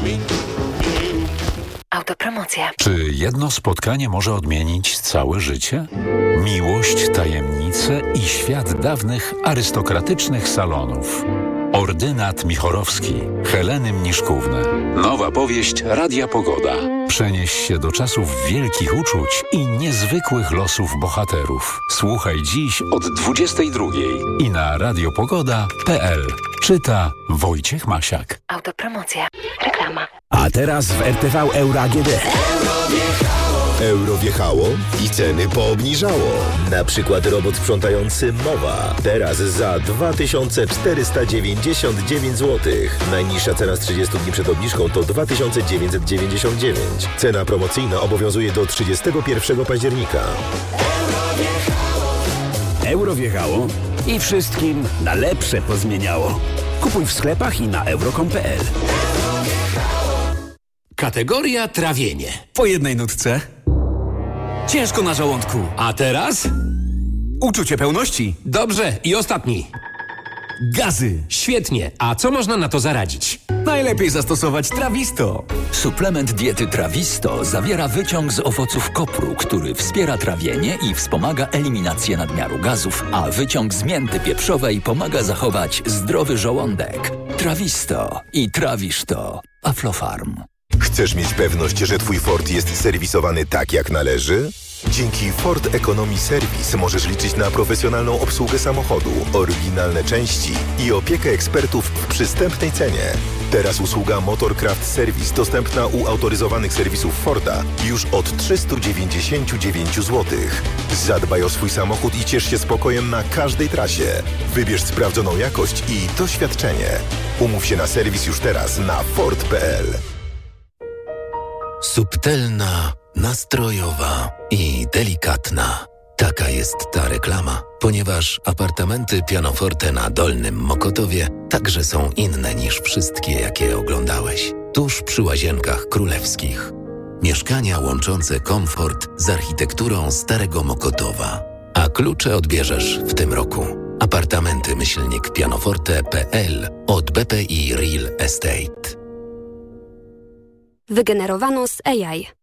Autopromocja. Czy jedno spotkanie może odmienić całe życie? Miłość, tajemnice i świat dawnych arystokratycznych salonów. Ordynat Michorowski, Heleny Mniszkówny. Nowa powieść Radia Pogoda. Przenieś się do czasów wielkich uczuć i niezwykłych losów bohaterów. Słuchaj dziś od 22:00 i na radiopogoda.pl. Czyta Wojciech Masiak. Autopromocja. Reklama. A teraz w RTV Euro AGD. Euro wjechało i ceny poobniżało. Na przykład robot sprzątający Mowa. Teraz za 2499 zł. Najniższa cena z 30 dni przed obniżką to 2999. Cena promocyjna obowiązuje do 31 października. Euro wjechało i wszystkim na lepsze pozmieniało. Kupuj w sklepach i na euro.com.pl. Kategoria trawienie. Po jednej nutce. Ciężko na żołądku. A teraz? Uczucie pełności. Dobrze, i ostatni. Gazy. Świetnie. A co można na to zaradzić? Najlepiej zastosować Trawisto. Suplement diety Trawisto zawiera wyciąg z owoców kopru, który wspiera trawienie i wspomaga eliminację nadmiaru gazów, a wyciąg z mięty pieprzowej pomaga zachować zdrowy żołądek. Trawisto i trawisz to. Aflofarm. Chcesz mieć pewność, że Twój Ford jest serwisowany tak jak należy? Dzięki Ford Economy Service możesz liczyć na profesjonalną obsługę samochodu, oryginalne części i opiekę ekspertów w przystępnej cenie. Teraz usługa Motorcraft Service dostępna u autoryzowanych serwisów Forda już od 399 zł. Zadbaj o swój samochód i ciesz się spokojem na każdej trasie. Wybierz sprawdzoną jakość i doświadczenie. Umów się na serwis już teraz na Ford.pl. Subtelna, nastrojowa i delikatna. Taka jest ta reklama, ponieważ apartamenty Pianoforte na Dolnym Mokotowie także są inne niż wszystkie, jakie oglądałeś. Tuż przy Łazienkach Królewskich. Mieszkania łączące komfort z architekturą Starego Mokotowa. A klucze odbierzesz w tym roku. Apartamenty-pianoforte.pl od BPI Real Estate. Wygenerowano z AI.